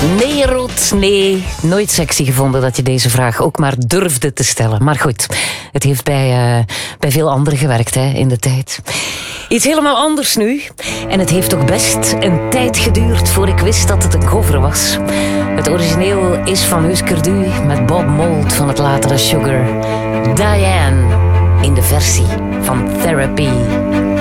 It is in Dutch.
Nee, Rot, nee. Nooit sexy gevonden dat je deze vraag ook maar durfde te stellen. Maar goed, het heeft bij veel anderen gewerkt in de tijd. Iets helemaal anders nu. En het heeft toch best een tijd geduurd voor ik wist dat het een cover was. Het origineel is van Husker Du met Bob Mould van het latere Sugar. Diane in de versie van Therapy.